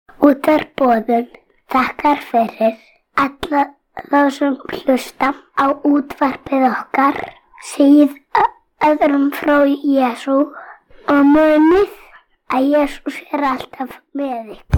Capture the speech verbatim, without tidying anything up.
Útvarp Boðun þakkar fyrir alla þá sem hlusta á útvarpið okkar, segið öðrum frá Jesú og munið að Jesús er alltaf með ykkur.